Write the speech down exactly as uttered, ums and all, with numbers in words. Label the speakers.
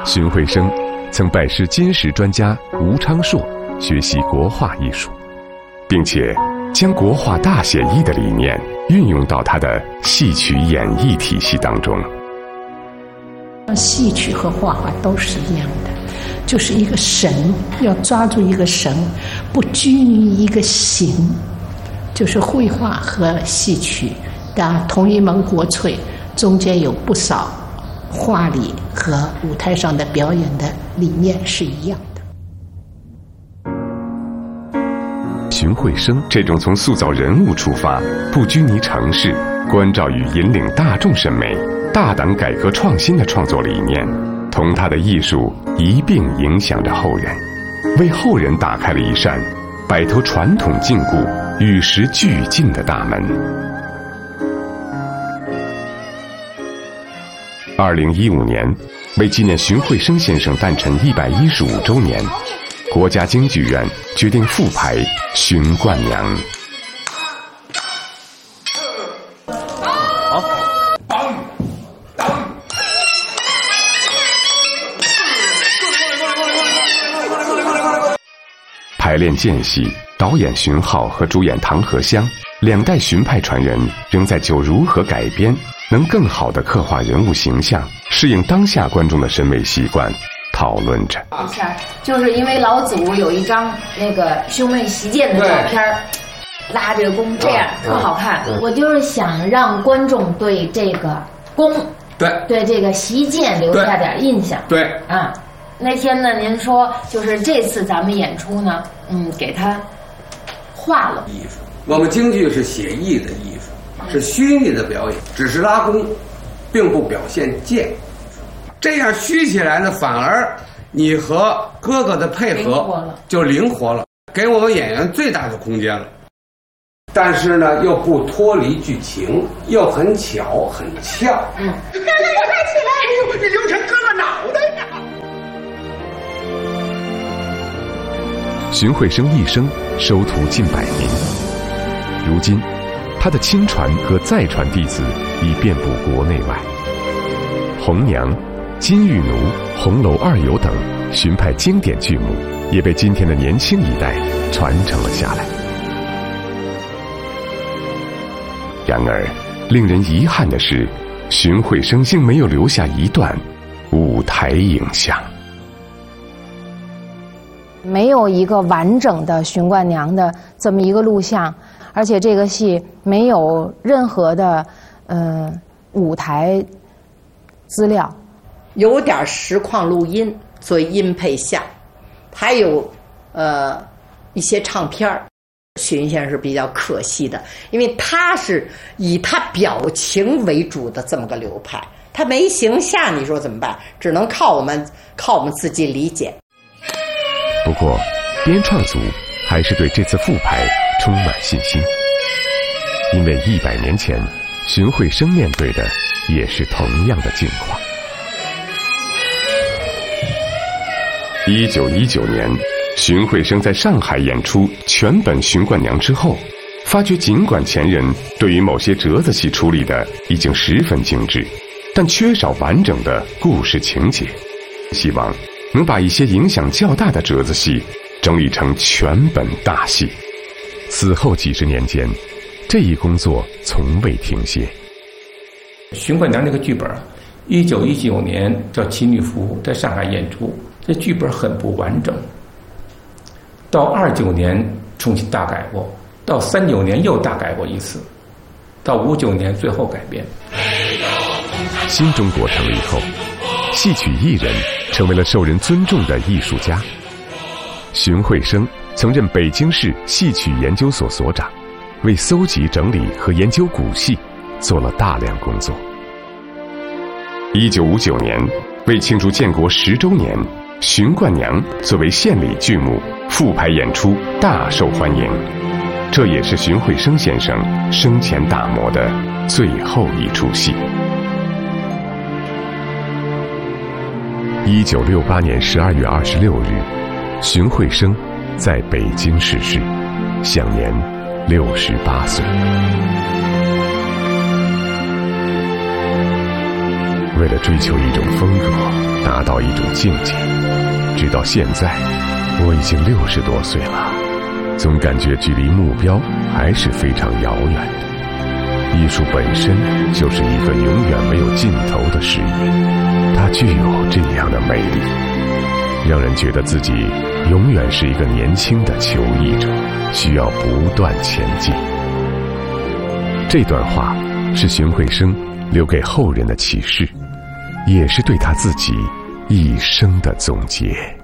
Speaker 1: 荀慧生曾拜师金石专家吴昌硕学习国画艺术，并且将国画大写意的理念运用到他的戏曲演绎体系当中。
Speaker 2: 戏曲和画画都是一样的，就是一个神，要抓住一个神，不拘泥一个形。就是绘画和戏曲的同一门国粹，中间有不少画理和舞台上的表演的理念是一样
Speaker 1: 的。荀慧生这种从塑造人物出发，不拘泥程式，关照与引领大众审美，大胆改革创新的创作理念，同他的艺术一并影响着后人，为后人打开了一扇摆脱传统禁锢、与时俱进的大门。二零一五年，为纪念荀慧生先生诞辰一百一十五周年，国家京剧院决定复排《荀冠娘》。
Speaker 3: 好，
Speaker 1: 排练间隙，导演荀浩和主演唐荷香两代荀派传人仍在就如何改编能更好地刻画人物形象，适应当下观众的审美习惯讨论着。
Speaker 4: 一下就是因为老祖有一张那个兄妹习剑的照片，拉这个弓这样特好看。我就是想让观众对这个弓，
Speaker 3: 对
Speaker 4: 对这个习剑留下点印象。
Speaker 3: 对
Speaker 4: 啊，那天呢，您说就是这次咱们演出呢，嗯，给他画了
Speaker 3: 艺术。我们京剧是写意的艺术，是虚拟的表演，只是拉弓，并不表现剑。这样虚起来呢，反而你和哥哥的配合就灵活了，给我们演员最大的空间了。但是呢，又不脱离剧情，又很巧很俏。嗯，
Speaker 5: 哥哥你快起来！哎呦，这留成哥哥脑袋呀！
Speaker 1: 荀慧生一生收徒近百名，如今他的亲传和再传弟子已遍布国内外。红娘、金玉奴、红楼二游等荀派经典剧目也被今天的年轻一代传承了下来。然而令人遗憾的是，荀慧生竟没有留下一段舞台影像，
Speaker 6: 没有一个完整的荀冠娘的这么一个录像，而且这个戏没有任何的呃舞台资料，
Speaker 7: 有点实况录音，所以音配像，还有呃一些唱片儿。荀先生是比较可惜的，因为他是以他表情为主的这么个流派，他没形象，你说怎么办？只能靠我们靠我们自己理解。
Speaker 1: 不过编创组还是对这次复排充满信心，因为一百年前荀慧生面对的也是同样的境况。一九一九年，荀慧生在上海演出全本《荀冠娘》之后，发觉尽管前人对于某些折子戏处理的已经十分精致，但缺少完整的故事情节，希望能把一些影响较大的折子戏整理成全本大戏。此后几十年间，这一工作从未停歇。
Speaker 8: 荀冠娘这个剧本，一九一九年叫《齐女服》在上海演出，这剧本很不完整。到二九年重新大改过，到三九年又大改过一次，到五九年最后改编。
Speaker 1: 新中国成立后，戏曲艺人成为了受人尊重的艺术家。荀慧生曾任北京市戏曲研究所所长，为搜集整理和研究古戏做了大量工作。一九五九年，为庆祝建国十周年，荀冠娘作为献礼剧目复排演出，大受欢迎。这也是荀慧生先生生前打磨的最后一出戏。一九六八年十二月二十六日，荀慧生在北京逝世，享年六十八岁。 为了追求一种风格，达到一种境界，直到现在，我已经六十多岁了，总感觉距离目标还是非常遥远的。艺术本身就是一个永远没有尽头的事业，它具有这样的魅力，让人觉得自己永远是一个年轻的求艺者，需要不断前进。这段话是荀慧生留给后人的启示，也是对他自己一生的总结。